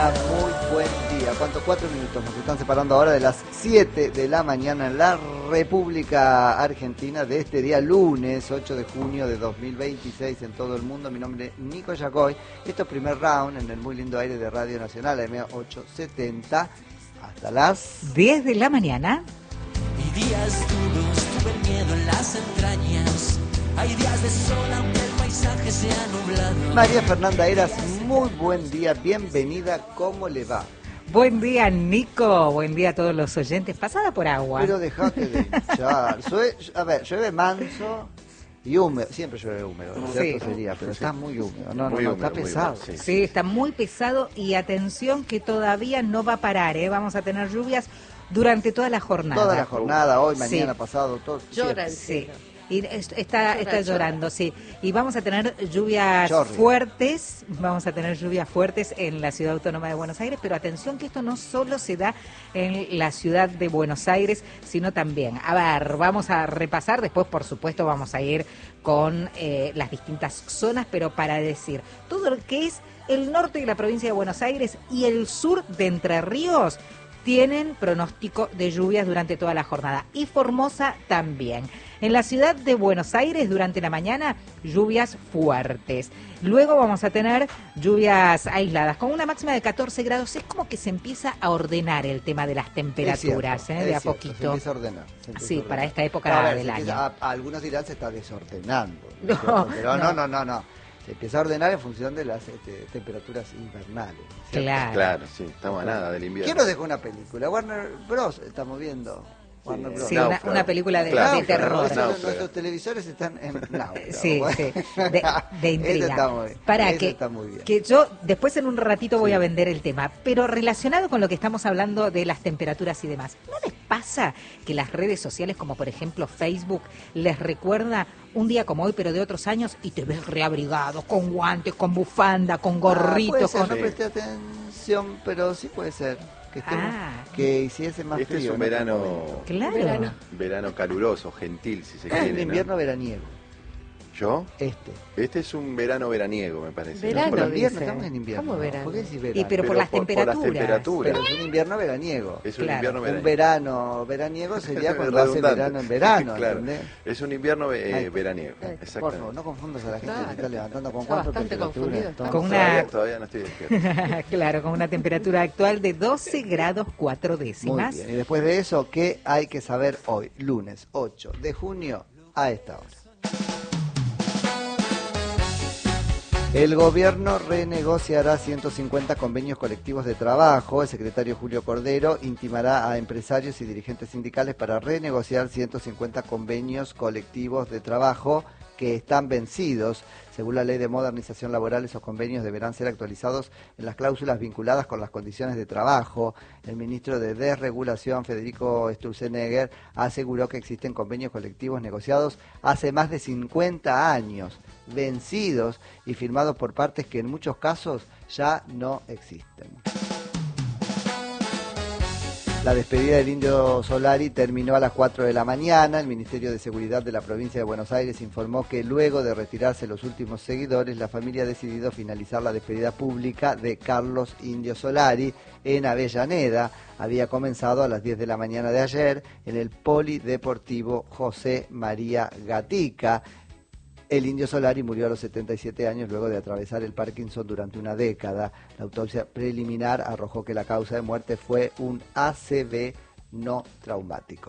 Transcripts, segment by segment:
día, muy buen día. ¿Cuánto? 4 minutos nos están separando ahora de las 7 de la mañana en la República Argentina de este día lunes 8 de junio de 2026 en todo el mundo. Mi nombre es Nico Yacoy. Esto es primer round en el muy lindo aire de Radio Nacional, AM870, hasta las 10 de la mañana. Y días duros, tuve el miedo en las entrañas. Hay días de sol aunque el paisaje sea nublado. María Fernanda Eras, muy buen día, bienvenida, ¿cómo le va? Buen día, Nico. Buen día a todos los oyentes. Pasada por agua. Pero dejate de hinchar. A ver, llueve manso y húmedo. Siempre llueve húmedo, ¿cierto? Sí. Sería, pero está muy húmedo. No, Muy está húmedo, pesado. muy húmedo, Sí, está muy pesado y atención que todavía no va a parar, ¿eh? Vamos a tener lluvias durante toda la jornada. Toda la jornada, hoy, mañana, Sí. pasado, todo. Llora el Sí. cielo. Y está llorando, sí. Y vamos a tener lluvias Chorri. fuertes, en la Ciudad Autónoma de Buenos Aires, pero atención que esto no solo se da en la ciudad de Buenos Aires, sino también. A ver, vamos a repasar, después por supuesto vamos a ir con las distintas zonas, pero para decir, todo lo que es el norte de la provincia de Buenos Aires y el sur de Entre Ríos tienen pronóstico de lluvias durante toda la jornada. Y Formosa también. En la ciudad de Buenos Aires, durante la mañana, lluvias fuertes. Luego vamos a tener lluvias aisladas, con una máxima de 14 grados. Es como que se empieza a ordenar el tema de las temperaturas, Es cierto, de a se poquito. empieza a ordenar. Sí, para esta época A ver, del año. algunos dirán se está desordenando. ¿no es No, cierto? Pero no. no. Se empieza a ordenar en función de las temperaturas invernales. ¿cierto? Claro. Claro, sí, estamos a nada del invierno. ¿Quién nos dejó una película? Warner Bros. Estamos viendo. Warner Bros. Sí, Náufrago. una película de Claro, terror. Náufrago. Nuestros televisores están en náufrago. Sí, Bueno. sí, de intriga. Eso está muy bien. Para Eso que, está muy bien. que yo después en un ratito voy a vender el tema, pero relacionado con lo que estamos hablando de las temperaturas y demás, ¿no les pasa que las redes sociales, como por ejemplo Facebook, les recuerda un día como hoy, pero de otros años, y te ves reabrigado, con guantes, con bufanda, con gorrito, puede ser, con... no presté atención, pero sí puede ser. Que estemos, que hiciese más Este frío. es un ¿no? verano, Claro. verano caluroso, gentil, si se Es quiere. un ¿no? invierno veraniego. ¿Yo? Este. Es un verano veraniego, me parece. Verano, Por invierno, dice. estamos en invierno. ¿Cómo verano? ¿Por qué decís verano? Y pero por las por las temperaturas. temperaturas. Pero es un invierno veraniego. Es un Claro. invierno Un veraniego. verano veraniego sería cuando hace Redundante. verano en verano, Claro. ¿entendés? Es un invierno Ay, veraniego. Por Por Exactamente. favor, no confundas a la gente Claro. que se está levantando con Está cuánto bastante temperatura. confundido. Entonces, Con una- Todavía no estoy despierto. Claro, con una temperatura actual de 12 grados 4 Muy décimas. bien. Y después de eso, ¿qué hay que saber hoy? Lunes 8 de junio a esta hora. El gobierno renegociará 150 convenios colectivos de trabajo. El secretario Julio Cordero intimará a empresarios y dirigentes sindicales para renegociar 150 convenios colectivos de trabajo que están vencidos. Según la Ley de Modernización Laboral, esos convenios deberán ser actualizados en las cláusulas vinculadas con las condiciones de trabajo. El ministro de Desregulación, Federico Sturzenegger, aseguró que existen convenios colectivos negociados hace más de 50 años, vencidos y firmados por partes que en muchos casos ya no existen. La despedida del Indio Solari terminó a las 4 de la mañana. El Ministerio de Seguridad de la provincia de Buenos Aires informó que luego de retirarse los últimos seguidores, la familia ha decidido finalizar la despedida pública de Carlos Indio Solari en Avellaneda. Había comenzado a las 10 de la mañana de ayer en el Polideportivo José María Gatica. El Indio Solari murió a los 77 años luego de atravesar el Parkinson durante una década. La autopsia preliminar arrojó que la causa de muerte fue un ACV no traumático.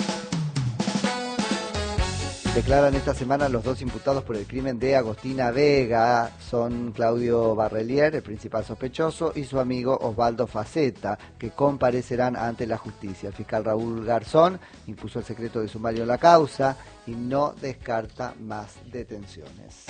Declaran esta semana los dos imputados por el crimen de Agostina Vega. Son Claudio Barrelier, el principal sospechoso, y su amigo Osvaldo Faceta, que comparecerán ante la justicia. El fiscal Raúl Garzón impuso el secreto de sumario en la causa y no descarta más detenciones.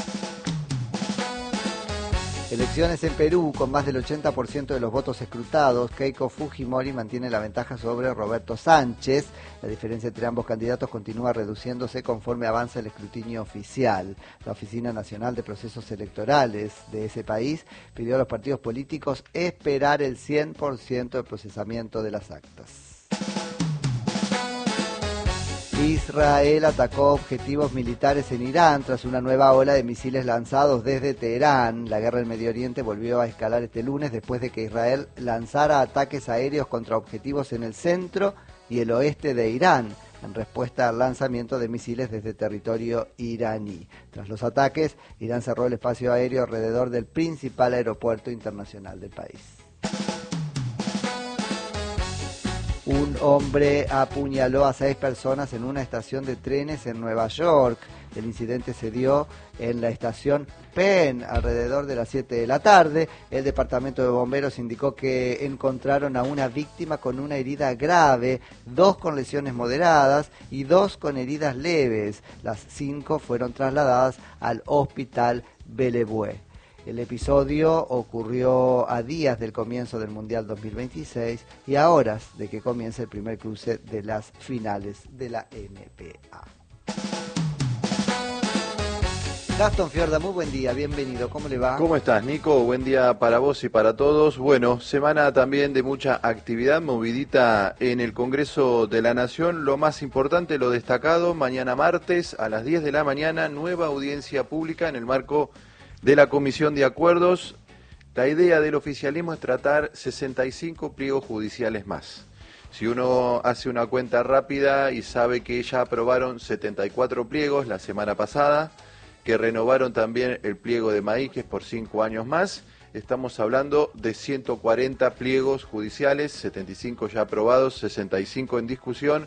Elecciones en Perú, con más del 80% de los votos escrutados, Keiko Fujimori mantiene la ventaja sobre Roberto Sánchez. La diferencia entre ambos candidatos continúa reduciéndose conforme avanza el escrutinio oficial. La Oficina Nacional de Procesos Electorales de ese país pidió a los partidos políticos esperar el 100% de procesamiento de las actas. Israel atacó objetivos militares en Irán tras una nueva ola de misiles lanzados desde Teherán. La guerra en Medio Oriente volvió a escalar este lunes después de que Israel lanzara ataques aéreos contra objetivos en el centro y el oeste de Irán, en respuesta al lanzamiento de misiles desde territorio iraní. Tras los ataques, Irán cerró el espacio aéreo alrededor del principal aeropuerto internacional del país. Un hombre apuñaló a 6 personas en una estación de trenes en Nueva York. El incidente se dio en la estación Penn alrededor de las 7 de la tarde. El departamento de bomberos indicó que encontraron a una víctima con una herida grave, 2 con lesiones moderadas y 2 con heridas leves. Las 5 fueron trasladadas al hospital Bellevue. El episodio ocurrió a días del comienzo del Mundial 2026 y a horas de que comience el primer cruce de las finales de la NBA. Gastón Fiorda, muy buen día, bienvenido, ¿cómo le va? ¿Cómo estás, Nico? Buen día para vos y para todos. Bueno, semana también de mucha actividad, movidita en el Congreso de la Nación. Lo más importante, lo destacado, mañana martes a las 10 de la mañana, nueva audiencia pública en el marco de la Comisión de Acuerdos. La idea del oficialismo es tratar 65 pliegos judiciales más. Si uno hace una cuenta rápida y sabe que ya aprobaron 74 pliegos la semana pasada, que renovaron también el pliego de maíz, que es por 5 años más, estamos hablando de 140 pliegos judiciales, 75 ya aprobados, 65 en discusión,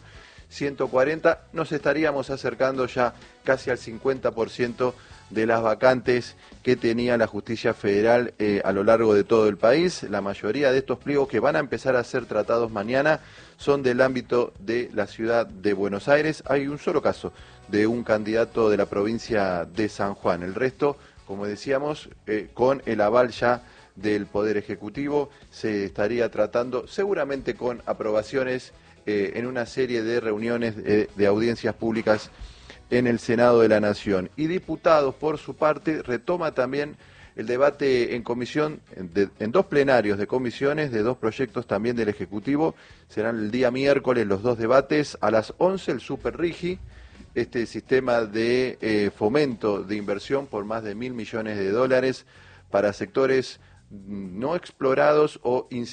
140, nos estaríamos acercando ya casi al 50% de las vacantes que tenía la justicia federal a lo largo de todo el país. La mayoría de estos pliegos que van a empezar a ser tratados mañana son del ámbito de la ciudad de Buenos Aires. Hay un solo caso de un candidato de la provincia de San Juan. El resto, como decíamos, con el aval ya del Poder Ejecutivo, se estaría tratando seguramente con aprobaciones en una serie de reuniones de audiencias públicas en el Senado de la Nación. Y diputados, por su parte, retoma también el debate en comisión, en 2 plenarios de comisiones, de 2 proyectos también del Ejecutivo. Serán el día miércoles los 2 debates. A las 11 el Super Rigi, este sistema de fomento de inversión por más de $1.000 millones para sectores no explorados o de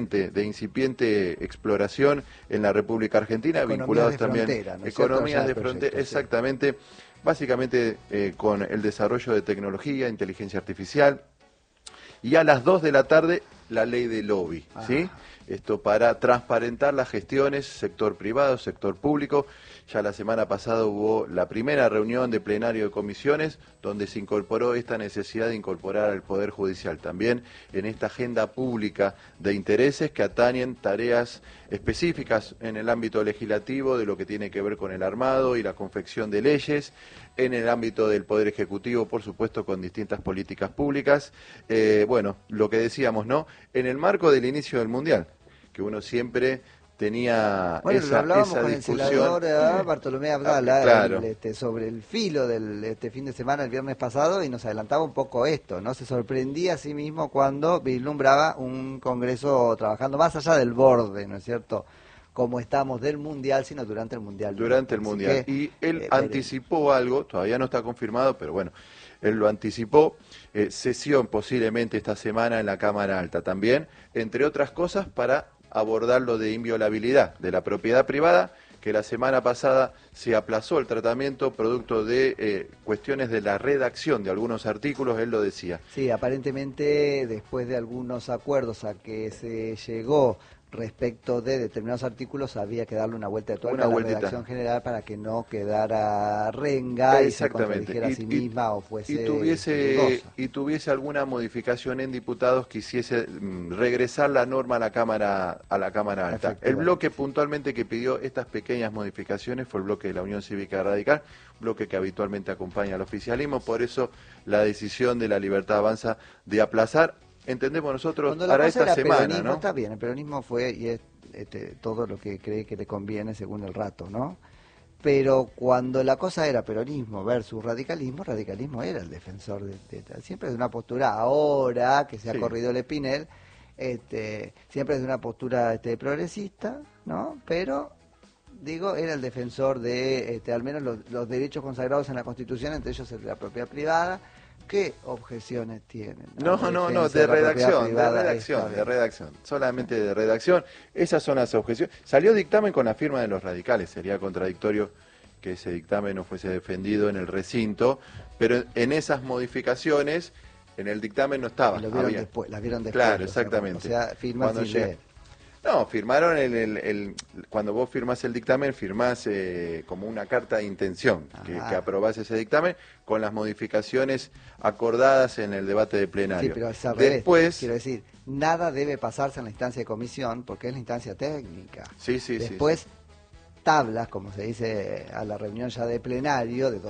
incipiente exploración en la República Argentina, Economías vinculados de también frontera, ¿no es economías cierto? de frontera, Proyecto, exactamente, básicamente con el desarrollo de tecnología, inteligencia artificial, y a las 2 de la tarde la ley de lobby, ¿sí? Esto para transparentar las gestiones, sector privado, sector público. Ya la semana pasada hubo la primera reunión de plenario de comisiones donde se incorporó esta necesidad de incorporar al Poder Judicial también en esta agenda pública de intereses que atañen tareas específicas en el ámbito legislativo de lo que tiene que ver con el armado y la confección de leyes, en el ámbito del Poder Ejecutivo, por supuesto, con distintas políticas públicas. Bueno, lo que decíamos, ¿no? En el marco del inicio del Mundial, que uno siempre tenía lo hablábamos esa con discusión. el senador Bartolomé Abdala claro. sobre el filo del fin de semana, el viernes pasado, y nos adelantaba un poco esto, ¿no? Se sorprendía a sí mismo cuando vislumbraba un Congreso trabajando más allá del borde, ¿no es cierto?, como estamos del Mundial, sino durante el Mundial. Durante el Mundial. Y él anticipó algo, todavía no está confirmado, pero bueno, él lo anticipó, sesión posiblemente esta semana en la Cámara Alta también, entre otras cosas para abordar lo de inviolabilidad de la propiedad privada, que la semana pasada se aplazó el tratamiento producto de cuestiones de la redacción de algunos artículos, él lo decía. Sí, aparentemente después de algunos acuerdos a que se llegó respecto de determinados artículos había que darle una vuelta de tuerca a la redacción general para que no quedara renga y se contradijera a sí misma o fuese y tuviese alguna modificación en diputados que hiciese regresar la norma a la Cámara Alta. El bloque puntualmente que pidió estas pequeñas modificaciones fue el bloque de la Unión Cívica Radical, bloque que habitualmente acompaña al oficialismo, por eso la decisión de La Libertad Avanza de aplazar. Entendemos nosotros para esta semana, ¿no? Está bien, el peronismo fue y es todo lo que cree que le conviene según el rato, ¿no? Pero cuando la cosa era peronismo versus radicalismo, radicalismo era el defensor siempre de una postura, ahora que se ha corrido el Espinel, siempre es de una postura progresista, ¿no? Pero digo, era el defensor de al menos los derechos consagrados en la Constitución, entre ellos el de la propiedad privada. ¿Qué objeciones tienen? No, de redacción, solamente de redacción. Esas son las objeciones. Salió dictamen con la firma de los radicales, sería contradictorio que ese dictamen no fuese defendido en el recinto, pero en esas modificaciones, en el dictamen no estaba. Las vieron después. Claro, exactamente. O sea, firman sin leer. No, firmaron cuando vos firmás el dictamen, firmás como una carta de intención, que aprobás ese dictamen con las modificaciones acordadas en el debate de plenario. Sí, pero es al Después, revés. Quiero decir, nada debe pasarse en la instancia de comisión porque es la instancia técnica. Sí. Después, tablas, como se dice a la reunión ya de plenario, de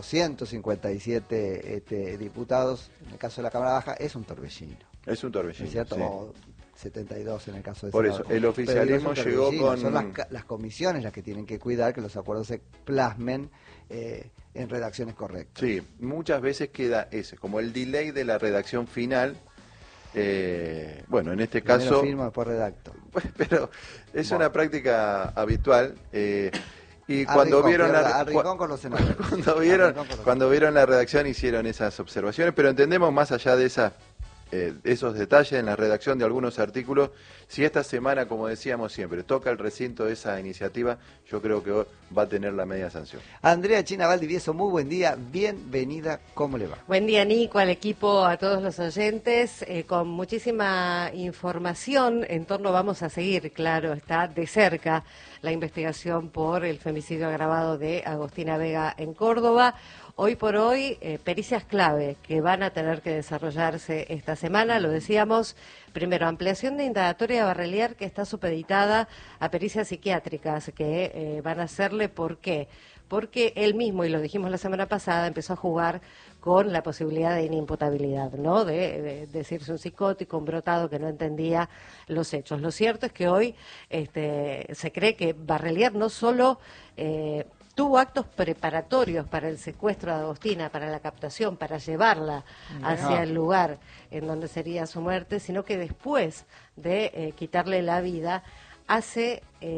257 diputados, en el caso de la Cámara Baja, es un torbellino. Es un torbellino, ¿Es cierto? sí. O 72 en el caso de Por Senado. eso, el oficialismo llegó con... Son las comisiones las que tienen que cuidar que los acuerdos se plasmen en redacciones correctas. Sí, muchas veces queda ese, como el delay de la redacción final. Bueno, en este Primero caso... firmo, después redacto. Pero es una práctica habitual. Y cuando vieron con los senadores. cuando vieron la redacción hicieron esas observaciones, pero entendemos más allá de esos detalles en la redacción de algunos artículos. Si esta semana, como decíamos siempre, toca el recinto de esa iniciativa, yo creo que va a tener la media sanción. Andrea China Valdivieso, muy buen día, bienvenida, ¿cómo le va? Buen día, Nico, al equipo, a todos los oyentes, con muchísima información en torno, vamos a seguir, claro, está de cerca la investigación por el femicidio agravado de Agostina Vega en Córdoba. Hoy por hoy, pericias clave que van a tener que desarrollarse esta semana, lo decíamos, primero, ampliación de indagatoria Barrelier que está supeditada a pericias psiquiátricas que van a hacerle, ¿por qué? Porque él mismo, y lo dijimos la semana pasada, empezó a jugar con la posibilidad de inimputabilidad, ¿no? De decirse un psicótico, un brotado que no entendía los hechos. Lo cierto es que hoy se cree que Barrelier no solo tuvo actos preparatorios para el secuestro de Agostina, para la captación, para llevarla hacia el lugar en donde sería su muerte, sino que después de quitarle la vida, hace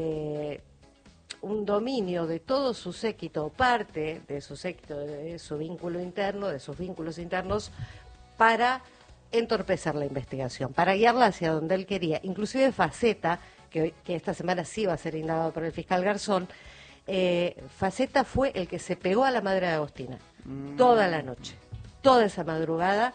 un dominio de todo su séquito, parte de su séquito, de su vínculo interno, de sus vínculos internos, para entorpecer la investigación, para guiarla hacia donde él quería. Inclusive Faceta, que esta semana sí va a ser indagado por el fiscal Garzón, Faceta fue el que se pegó a la madre de Agostina toda la noche, toda esa madrugada.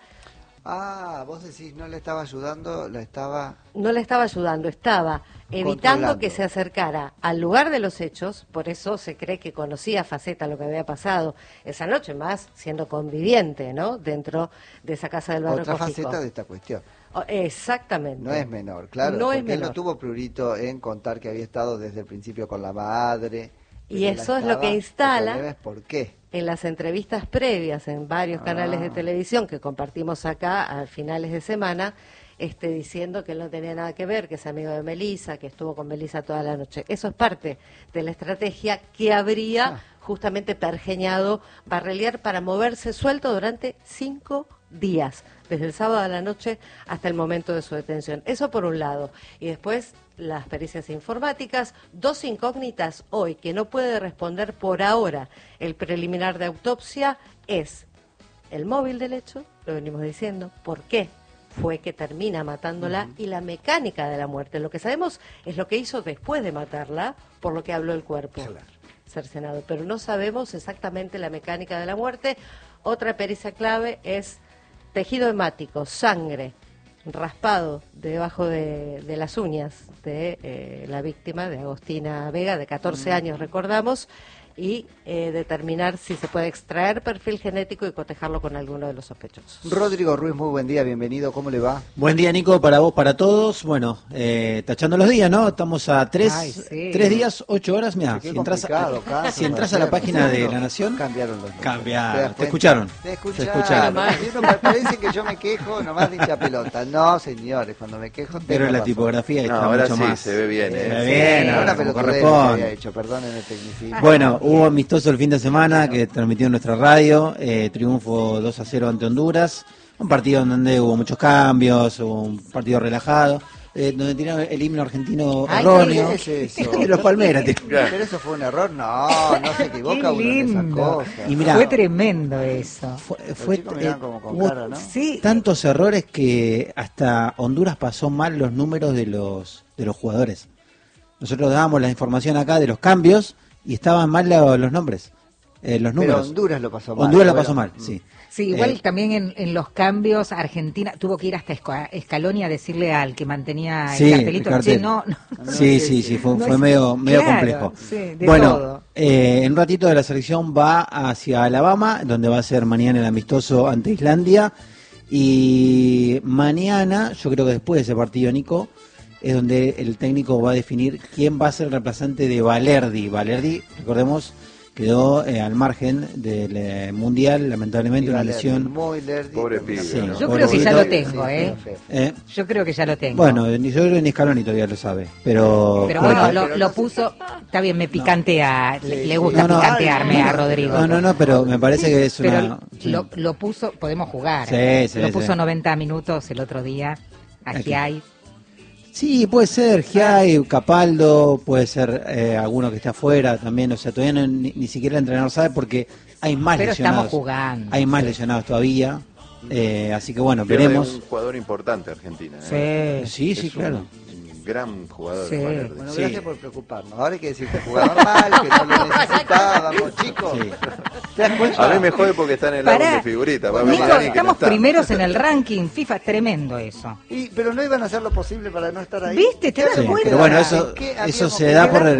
Vos decís, no le estaba ayudando, No le estaba ayudando, estaba evitando que se acercara al lugar de los hechos, por eso se cree que conocía Faceta lo que había pasado esa noche, más siendo conviviente, ¿no?, dentro de esa casa del barrio Otra Cojico. faceta de esta cuestión. Exactamente. No es menor, claro, no porque es menor. él no tuvo prurito en contar que había estado desde el principio con la madre. Y eso es lo que instala... El problema es por qué. En las entrevistas previas en varios canales de televisión que compartimos acá a finales de semana, diciendo que él no tenía nada que ver, que es amigo de Melissa, que estuvo con Melissa toda la noche. Eso es parte de la estrategia que habría justamente pergeñado Barrelier para moverse suelto durante 5 días, desde el sábado a la noche hasta el momento de su detención. Eso por un lado. Y después las pericias informáticas, 2 incógnitas hoy que no puede responder por ahora el preliminar de autopsia es el móvil del hecho, lo venimos diciendo, por qué fue que termina matándola y la mecánica de la muerte. Lo que sabemos es lo que hizo después de matarla, por lo que habló el cuerpo cercenado, pero no sabemos exactamente la mecánica de la muerte. Otra pericia clave es tejido hemático, sangre, raspado debajo de las uñas de la víctima, de Agostina Vega, de 14 años, recordamos, y determinar si se puede extraer perfil genético y cotejarlo con alguno de los sospechosos. Rodrigo Ruiz, muy buen día, bienvenido, ¿cómo le va? Buen día, Nico, para vos, para todos. Bueno, tachando los días, ¿no? Estamos a 3 días, 8 horas. Mira, si entras a la página de La Nación, cambiaron los números. Cambiaron, te escucharon. Te escucharon. Me parece que yo me quejo nomás de hincha pelota. No, señores, cuando me quejo... Pero la tipografía está ahora mucho sí, más. se ve bien, Se ve bien, ahora como corresponde. corresponde. Hecho, perdonen el tecnicismo. Bueno, hubo amistoso el fin de semana que transmitió en nuestra radio, triunfo 2-0 ante Honduras, un partido en donde hubo muchos cambios, hubo un partido relajado, donde tiene el himno argentino erróneo. ¿Qué es eso? De los Palmeras. Pero eso fue un error, no se equivoca uno en esas cosas. Y mirá, fue tremendo eso. Sí, tantos errores que hasta Honduras pasó mal los números de los jugadores. Nosotros dábamos la información acá de los cambios y estaban mal los nombres, los números. Pero Honduras lo pasó mal. Honduras lo pasó mal, sí. Sí, igual también en los cambios Argentina tuvo que ir hasta Scaloni a decirle al que mantenía el cartelito, no. Sí, fue medio complejo. Sí, bueno, en un ratito de la selección va hacia Alabama, donde va a ser mañana el amistoso ante Islandia, y mañana, yo creo que después de ese partido, Nico, es donde el técnico va a definir quién va a ser el reemplazante de Valerdi. Valerdi, recordemos, quedó al margen del Mundial, lamentablemente, una lesión. Pobre pibe. Sí, yo creo que ya lo tengo, Yo creo que ya lo tengo. Bueno, yo creo que ni Scaloni todavía lo sabe, pero bueno, lo puso, está bien, me picantea, le gusta picantearme a Rodrigo. No, pero me parece que es una... Pero lo puso, podemos jugar. Lo puso 90 minutos el otro día, aquí hay... Sí, puede ser Giai, Capaldo, puede ser alguno que esté afuera también, o sea, todavía ni siquiera el entrenador sabe porque hay más lesionados. Estamos jugando. Hay más lesionados todavía, así que bueno, veremos. Es un jugador importante Argentina. Sí, claro. Gran jugador. Sí. Bueno, gracias por preocuparnos. Ahora hay que decirte, jugaba mal, que no lo necesitábamos, chicos. ¿Te das cuenta? A mí me jode porque está en el álbum de figuritas. Nico, estamos primeros en el ranking FIFA, tremendo eso. Pero no iban a hacer lo posible para no estar ahí. ¿Viste? ¿Te das cuenta? Pero bueno, eso se da por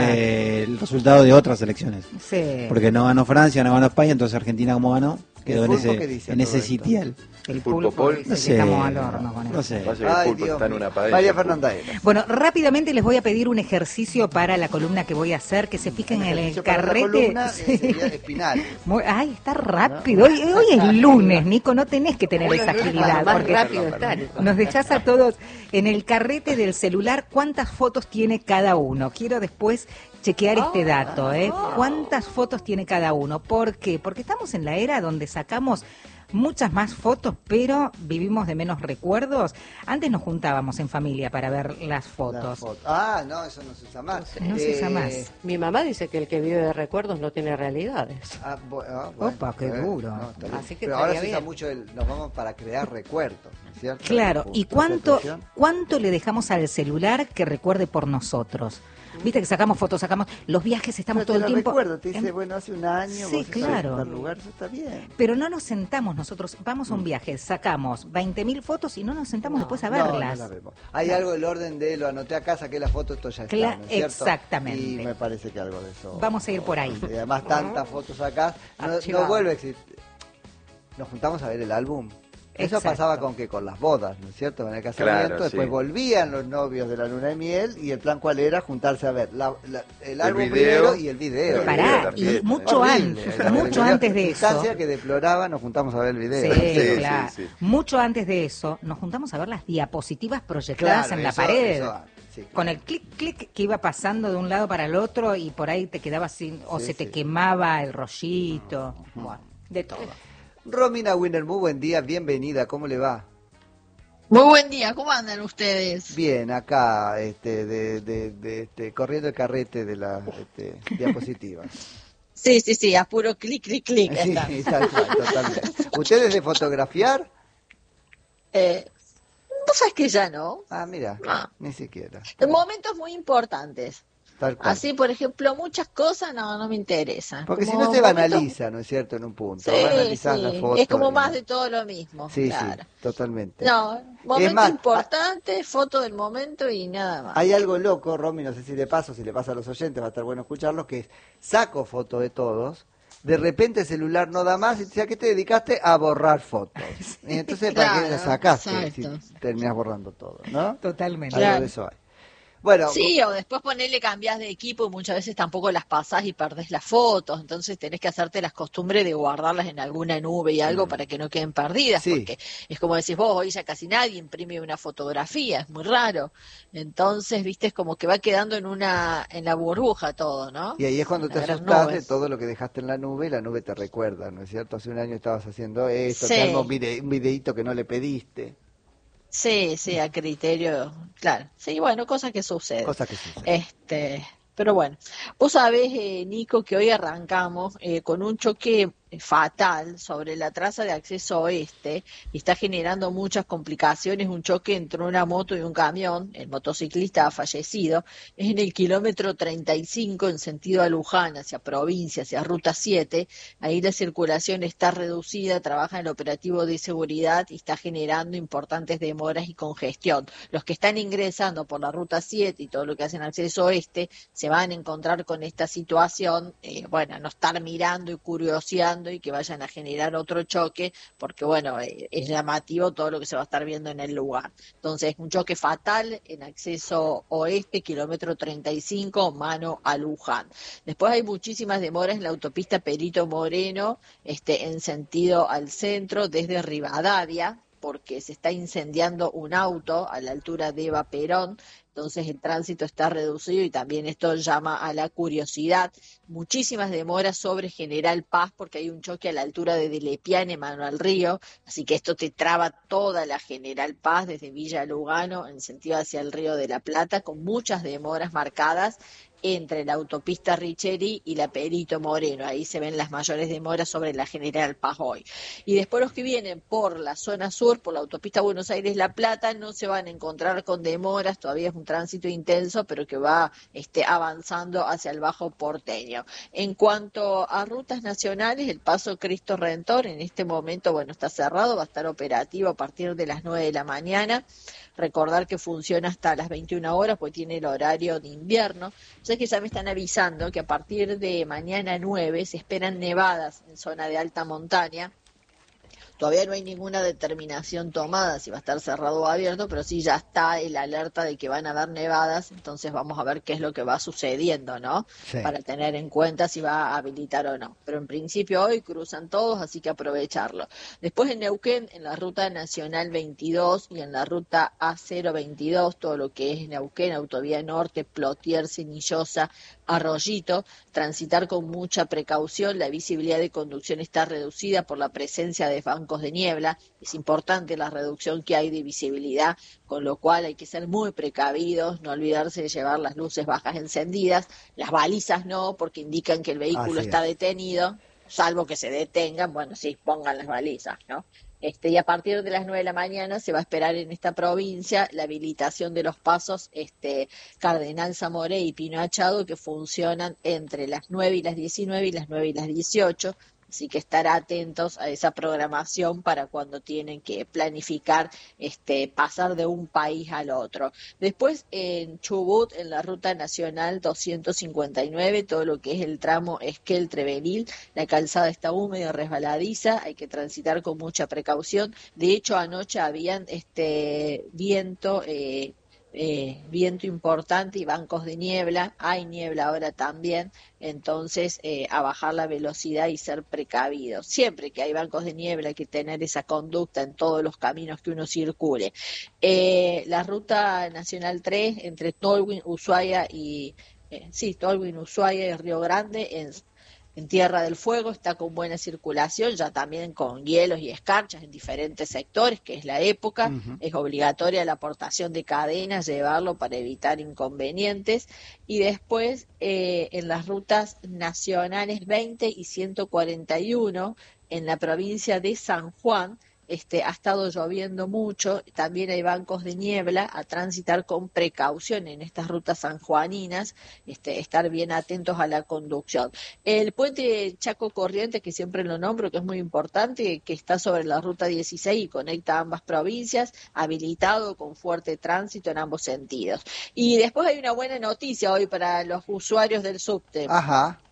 el resultado de otras elecciones. Sí. Porque no ganó Francia, no ganó España, entonces Argentina como ganó, quedó en ese sitial. El pulpo dice que estamos al horno con él. No sé. Ay, Dios mío. María Fernanda. Bueno, rápidamente les voy a pedir un ejercicio para la columna que voy a hacer, que se fijen en el carrete. Sería espinal. Ay, está rápido. Hoy es lunes, Nico, no tenés que tener esa agilidad. Porque rápido está. Nos dejás a todos en el carrete del celular cuántas fotos tiene cada uno. Quiero después chequear este dato, ¿Cuántas fotos tiene cada uno? ¿Por qué? Porque estamos en la era donde sacamos muchas más fotos, pero vivimos de menos recuerdos. Antes nos juntábamos en familia para ver las fotos. No, eso no se usa más. No se usa más. Mi mamá dice que el que vive de recuerdos no tiene realidades. Bueno, opa, qué duro. Así que pero ahora se bien. usa mucho nos vamos para crear recuerdos, ¿no es cierto? Claro, ¿y cuánto le dejamos al celular que recuerde por nosotros? Viste que sacamos fotos, los viajes, estamos todo el tiempo. Recuerdo, te dice, bueno, hace un año, sí, claro. Tal lugar, eso está bien. Pero no nos sentamos nosotros, vamos a un viaje, sacamos 20.000 fotos y no nos sentamos después a verlas. No la vemos. Hay algo del orden de lo anoté acá, saqué la foto, esto ya está, ¿no es cierto? Exactamente. Y me parece que algo de eso. Vamos a ir por ahí. Y además tantas fotos acá, no vuelve a existir. Nos juntamos a ver el álbum. Eso pasaba con las bodas, ¿no es cierto? En el casamiento, después volvían los novios de la luna de miel y el plan cuál era juntarse a ver el álbum primero y el video. Y mucho antes de eso. Distancia que deploraba, nos juntamos a ver el video. Sí, claro. Sí. Mucho antes de eso, nos juntamos a ver las diapositivas proyectadas en la pared. Con el clic que iba pasando de un lado para el otro y por ahí te quedabas sin, o se te quemaba el rollito. Bueno, de todo. Romina Winner, muy buen día, bienvenida, ¿cómo le va? Muy buen día, ¿cómo andan ustedes? Bien, acá, corriendo el carrete de la diapositiva. Sí, a puro clic. Sí, totalmente. ¿Ustedes de fotografiar? Vos sabés que ya no. Mira, ni siquiera. En momentos muy importantes. Así, por ejemplo, muchas cosas no me interesan. Porque si no se banaliza, ¿no es cierto? En un punto. Banalizar la foto. Es como más de todo lo mismo. Sí, claro. Totalmente. No, momento importante, foto del momento y nada más. Hay algo loco, Romy, no sé si le pasa a los oyentes, va a estar bueno escucharlos, que es, saco fotos de todos, de repente el celular no da más y te dice, ¿a qué te dedicaste? A borrar fotos. Y entonces, ¿para qué la sacaste? Si terminas borrando todo, ¿no? Totalmente. Algo de eso hay. Bueno, sí, o después ponerle cambias de equipo y muchas veces tampoco las pasás y perdés las fotos, entonces tenés que hacerte las costumbres de guardarlas en alguna nube y algo para que no queden perdidas, porque es como decís vos, hoy ya casi nadie imprime una fotografía, es muy raro, entonces viste es como que va quedando en la burbuja todo, ¿no? Y ahí es cuando te asustás de todo lo que dejaste en la nube y la nube te recuerda, ¿no es cierto? Hace un año estabas haciendo esto, te hago un videíto que no le pediste. Sí, sí, a criterio, claro. Sí, bueno, cosas que suceden. Cosas que suceden. Pero bueno, vos sabés, Nico, que hoy arrancamos con un choque fatal sobre la traza de acceso oeste y está generando muchas complicaciones. Un choque entre una moto y un camión. El motociclista ha fallecido. Es en el kilómetro 35 en sentido a Luján, hacia provincia, hacia ruta 7. Ahí la circulación está reducida, trabaja en el operativo de seguridad y está generando importantes demoras y congestión. Los que están ingresando por la ruta 7 y todo lo que hacen acceso oeste se van a encontrar con esta situación, bueno, no estar mirando y curioseando y que vayan a generar otro choque, porque bueno, es llamativo todo lo que se va a estar viendo en el lugar. Entonces, un choque fatal en acceso oeste, kilómetro 35, mano a Luján. Después hay muchísimas demoras en la autopista Perito Moreno, en sentido al centro, desde Rivadavia, porque se está incendiando un auto a la altura de Eva Perón. Entonces el tránsito está reducido y también esto llama a la curiosidad. Muchísimas demoras sobre General Paz porque hay un choque a la altura de Delepiane, mano al río, así que esto te traba toda la General Paz desde Villa Lugano en sentido hacia el Río de la Plata, con muchas demoras marcadas entre la autopista Richeri y la Perito Moreno. Ahí se ven las mayores demoras sobre la General Paz hoy. Y después los que vienen por la zona sur, por la autopista Buenos Aires-La Plata, no se van a encontrar con demoras, todavía es un tránsito intenso, pero que va avanzando hacia el Bajo Porteño. En cuanto a rutas nacionales, el paso Cristo Redentor en este momento, bueno, está cerrado, va a estar operativo a partir de las 9 de la mañana. Recordar que funciona hasta las 21 horas, porque tiene el horario de invierno. Ya que ya me están avisando que a partir de mañana 9 se esperan nevadas en zona de alta montaña. Todavía no hay ninguna determinación tomada si va a estar cerrado o abierto, pero sí ya está el alerta de que van a haber nevadas, entonces vamos a ver qué es lo que va sucediendo, ¿no? Sí. Para tener en cuenta si va a habilitar o no. Pero en principio hoy cruzan todos, así que aprovecharlo. Después en Neuquén, en la ruta nacional 22 y en la ruta A022, todo lo que es Neuquén, Autovía Norte, Plotier, Cenillosa, Arroyito, transitar con mucha precaución. La visibilidad de conducción está reducida por la presencia de bancos de niebla. Es importante la reducción que hay de visibilidad, con lo cual hay que ser muy precavidos, no olvidarse de llevar las luces bajas encendidas, las balizas no, porque indican que el vehículo está detenido, salvo que se detengan, bueno, sí, pongan las balizas, ¿no? Y a partir de las 9 de la mañana se va a esperar en esta provincia la habilitación de los pasos Cardenal Zamoré y Pino Achado, que funcionan entre las 9 y las 19 y las 9 y las 18. Así que estar atentos a esa programación para cuando tienen que planificar pasar de un país al otro. Después en Chubut, en la ruta nacional 259, todo lo que es el tramo Esquel-Trevenil, la calzada está húmeda, resbaladiza, hay que transitar con mucha precaución. De hecho, anoche habían viento importante y bancos de niebla, hay niebla ahora también, entonces a bajar la velocidad y ser precavidos. Siempre que hay bancos de niebla hay que tener esa conducta en todos los caminos que uno circule. La ruta nacional 3 entre Tolwyn, Ushuaia y Río Grande en Tierra del Fuego está con buena circulación, ya también con hielos y escarchas en diferentes sectores, que es la época. Es obligatoria la aportación de cadenas, llevarlo para evitar inconvenientes. Y después en las rutas nacionales 20 y 141 en la provincia de San Juan, ha estado lloviendo mucho, también hay bancos de niebla, a transitar con precaución en estas rutas sanjuaninas, estar bien atentos a la conducción. El puente Chaco Corrientes, que siempre lo nombro, que es muy importante, que está sobre la ruta 16 y conecta ambas provincias, habilitado con fuerte tránsito en ambos sentidos. Y después hay una buena noticia hoy para los usuarios del subte. Ajá.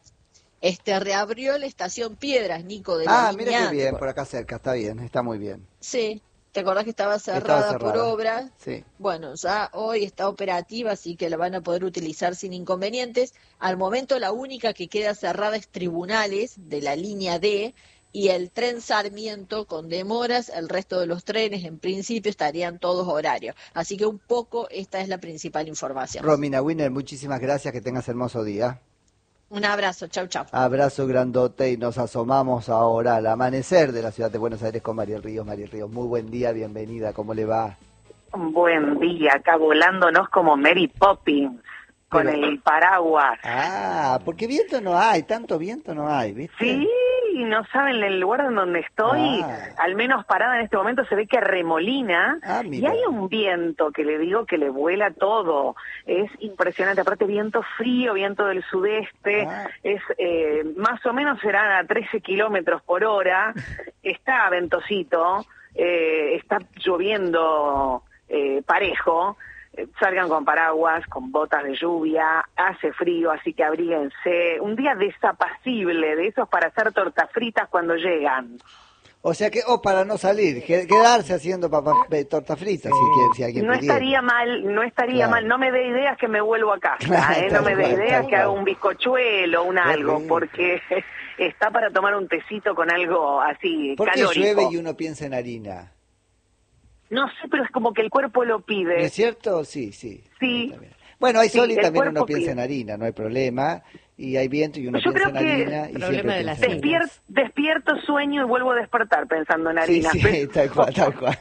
Reabrió la estación Piedras, Nico, de la línea. Mira qué bien, por acá cerca, está bien, está muy bien. Sí, ¿te acordás que estaba cerrada por obra? Sí. Bueno, ya hoy está operativa, así que la van a poder utilizar sin inconvenientes. Al momento la única que queda cerrada es Tribunales, de la línea D, y el tren Sarmiento con demoras. El resto de los trenes en principio estarían todos horarios. Así que un poco esta es la principal información. Romina Winner, muchísimas gracias, que tengas hermoso día. Un abrazo, chau, chau. Abrazo grandote y nos asomamos ahora al amanecer de la ciudad de Buenos Aires con Mariel Ríos. Mariel Ríos, muy buen día, bienvenida, ¿cómo le va? Buen día, acá volándonos como Mary Poppins, con el paraguas. Ah, porque viento no hay, tanto viento no hay, ¿viste? Sí, no saben, el lugar en donde estoy, al menos parada en este momento, se ve que remolina, y hay un viento que le digo que le vuela todo. Es impresionante, aparte viento frío, viento del sudeste, es más o menos será a 13 kilómetros por hora, está ventosito, está lloviendo parejo. Salgan con paraguas, con botas de lluvia, hace frío, así que abríguense. Un día desapacible, de esos para hacer tortas fritas cuando llegan. O sea que, para no salir, quedarse haciendo tortas fritas, si alguien no pudiera. Estaría mal, no me dé ideas que me vuelvo a casa, no me dé ideas que haga un bizcochuelo, algo, porque está para tomar un tecito con algo así, ¿por qué calórico? llueve y uno piensa en harina? No sé, pero es como que el cuerpo lo pide. ¿No es cierto? Sí. Sí. Bueno, hay sol y también uno pide. piensa en harina, no hay problema. Y hay viento y uno piensa en harina. Y siempre piensa en harina. Despierto, sueño y vuelvo a despertar pensando en harina. Sí, tal cual.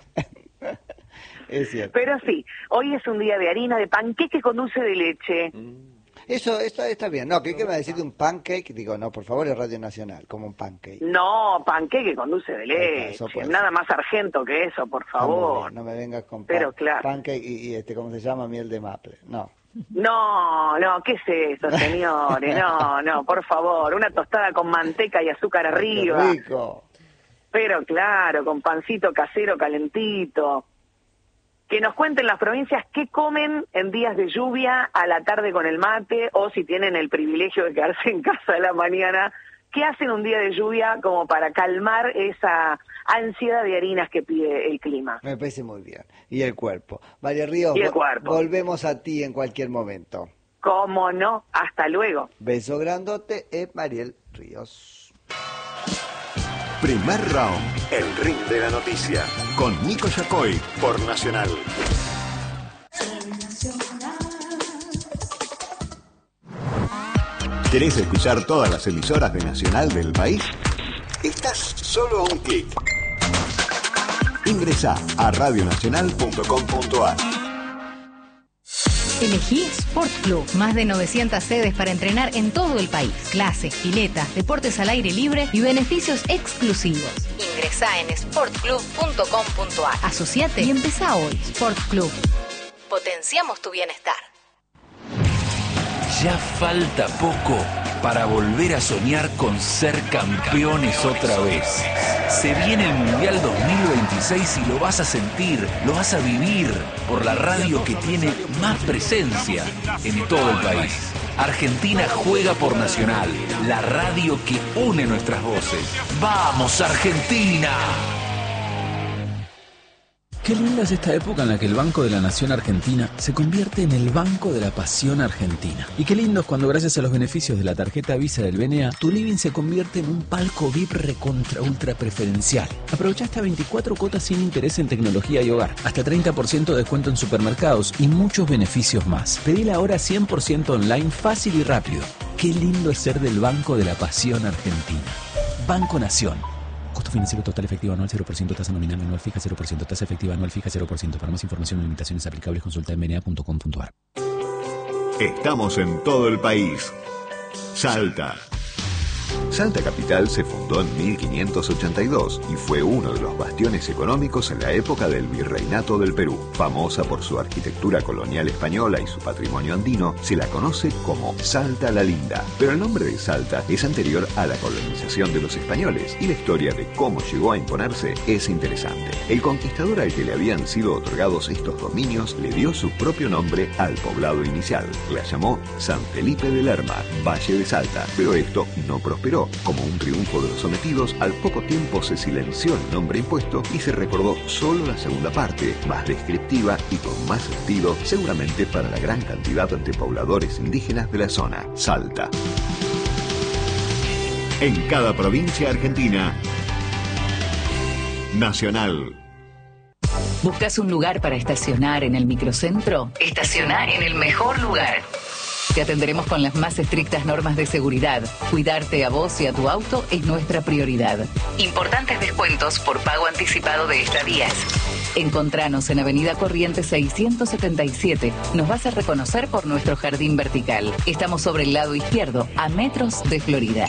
Es cierto. Pero sí, hoy es un día de harina, de panqueque con dulce de leche. Eso está bien. No, ¿qué me va a decir de un pancake? Digo, no, por favor, es Radio Nacional, como un pancake. No, panqueque con dulce de leche. Nada más argento que eso, por favor. No me vengas con pancake y ¿cómo se llama? Miel de maple. No. No, ¿qué es eso, señores? No, por favor. Una tostada con manteca y azúcar arriba. ¡Qué rico! Pero claro, con pancito casero calentito. Que nos cuenten las provincias qué comen en días de lluvia a la tarde con el mate, o si tienen el privilegio de quedarse en casa a la mañana, qué hacen un día de lluvia como para calmar esa ansiedad de harinas que pide el clima. Me parece muy bien. Y el cuerpo. María Ríos, volvemos a ti en cualquier momento. ¿Cómo no? Hasta luego. Beso grandote, Mariel Ríos. Primer round, el ring de la noticia, con Nico Yacoy, por Nacional. ¿Querés escuchar todas las emisoras de Nacional del país? Estás solo a un clic. Ingresá a radionacional.com.ar. Elegí Sport Club. Más de 900 sedes para entrenar en todo el país. Clases, piletas, deportes al aire libre y beneficios exclusivos. Ingresá en sportclub.com.ar. Asociate y empezá hoy. Sport Club. Potenciamos tu bienestar. Ya falta poco para volver a soñar con ser campeones otra vez. Se viene el Mundial 2026 y lo vas a sentir, lo vas a vivir por la radio que tiene más presencia en todo el país. Argentina juega por Nacional, la radio que une nuestras voces. ¡Vamos, Argentina! Qué linda es esta época en la que el Banco de la Nación Argentina se convierte en el Banco de la Pasión Argentina. Y qué lindo es cuando, gracias a los beneficios de la tarjeta Visa del BNA, tu living se convierte en un palco VIP recontra ultra preferencial. Aprovecha hasta 24 cuotas sin interés en tecnología y hogar, hasta 30% de descuento en supermercados y muchos beneficios más. Pedila ahora 100% online, fácil y rápido. Qué lindo es ser del Banco de la Pasión Argentina. Banco Nación. Costo financiero total efectivo anual 0%, tasa nominal anual fija 0%, tasa efectiva anual fija 0%. Para más información o limitaciones aplicables, consulta en bna.com.ar. Estamos en todo el país. Salta. Salta Capital se fundó en 1582 y fue uno de los bastiones económicos en la época del Virreinato del Perú. Famosa por su arquitectura colonial española y su patrimonio andino, se la conoce como Salta la Linda. Pero el nombre de Salta es anterior a la colonización de los españoles y la historia de cómo llegó a imponerse es interesante. El conquistador al que le habían sido otorgados estos dominios le dio su propio nombre al poblado inicial. La llamó San Felipe de Lerma, Valle de Salta, pero esto no prosperó. Como un triunfo de los sometidos, al poco tiempo se silenció el nombre impuesto y se recordó solo la segunda parte, más descriptiva y con más sentido, seguramente para la gran cantidad de pobladores indígenas de la zona, Salta. En cada provincia argentina, Nacional. ¿Buscas un lugar para estacionar en el microcentro? Estacioná en el mejor lugar. Te atenderemos con las más estrictas normas de seguridad. Cuidarte a vos y a tu auto es nuestra prioridad. Importantes descuentos por pago anticipado de estadías. Encontranos en Avenida Corrientes 677. Nos vas a reconocer por nuestro jardín vertical. Estamos sobre el lado izquierdo, a metros de Florida.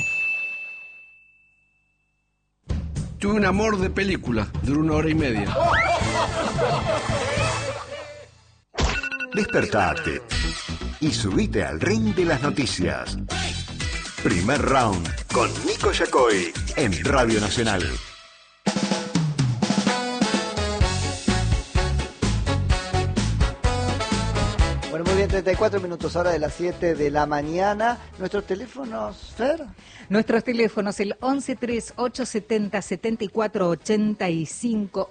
Tuve un amor de película, duró 1 hora y media. Despertate y subite al ring de las noticias. Primer round con Nico Yacoy en Radio Nacional. Bueno, muy bien, 34 minutos, hora de las 7 de la mañana. ¿Nuestros teléfonos, Fer? Nuestros teléfonos, el 113870-7485,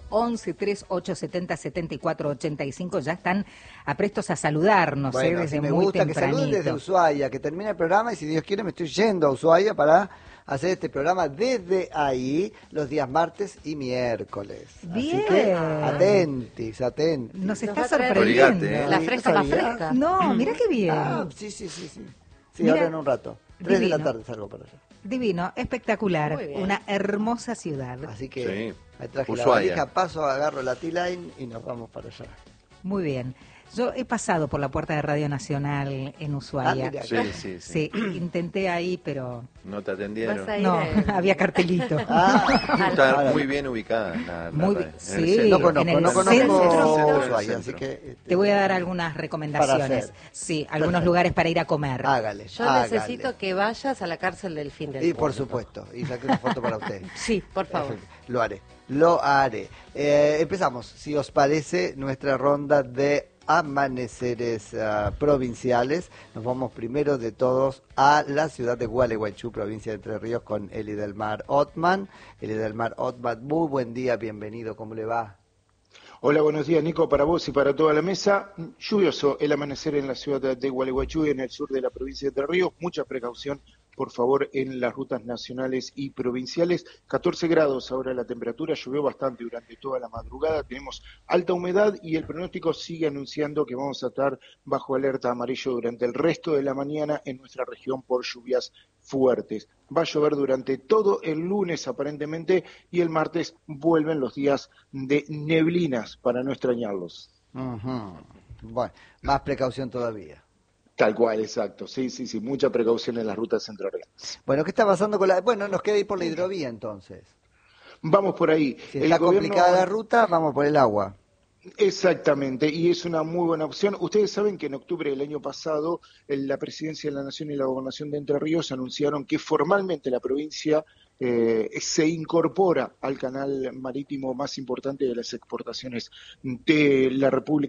113870-7485, ya están aprestos a saludarnos, bueno, desde me muy gusta tempranito. que saluden desde Ushuaia, que termine el programa y si Dios quiere me estoy yendo a Ushuaia para hacer este programa desde ahí los días martes y miércoles. Bien. Así que atentis. Nos está sorprendiendo. La fresca más fresca. No, mira qué bien. Ah, sí. Sí, Mira, ahora en un rato. 3 de la divino. tarde salgo para allá. Divino, espectacular, una hermosa ciudad. Así que Sí. me traje Ushuaia. la valija, paso, agarro la T-Line y nos vamos para allá. Muy bien. Yo he pasado por la puerta de Radio Nacional en Ushuaia. mira. Sí. Sí, intenté ahí, pero No te atendieron. Vas a ir no, había cartelito. Está muy bien ubicada la Muy radio, bien, en el sí. centro. No en el conozco centro. Ushuaia, así que... Te voy a dar algunas recomendaciones. Para hacer. Sí, algunos lugares para ir a comer. Hágale. Yo necesito que vayas a la cárcel del fin del Y mundo. por supuesto, y saqué una foto para usted. Sí, por favor. Lo haré. Empezamos, si os parece, nuestra ronda de amaneceres provinciales. Nos vamos primero de todos a la ciudad de Gualeguaychú, provincia de Entre Ríos, con Elidelmar Ottman. Elidelmar Ottman, muy buen día, bienvenido, ¿cómo le va? Hola, buenos días, Nico, para vos y para toda la mesa. Lluvioso el amanecer en la ciudad de Gualeguaychú, en el sur de la provincia de Entre Ríos. Mucha precaución, por favor, en las rutas nacionales y provinciales. 14 grados ahora la temperatura, llovió bastante durante toda la madrugada, tenemos alta humedad y el pronóstico sigue anunciando que vamos a estar bajo alerta amarillo durante el resto de la mañana en nuestra región por lluvias fuertes. Va a llover durante todo el lunes aparentemente y el martes vuelven los días de neblinas para no extrañarlos. Bueno, más precaución todavía. Tal cual, exacto. Sí, mucha precaución en las rutas centrales. Bueno, ¿qué está pasando con la...? Bueno, nos queda ir por la hidrovía entonces. Vamos por ahí. Si está complicada la ruta, vamos por el agua. Exactamente, y es una muy buena opción. Ustedes saben que en octubre del año pasado la Presidencia de la Nación y la Gobernación de Entre Ríos anunciaron que formalmente la provincia se incorpora al canal marítimo más importante de las exportaciones de la República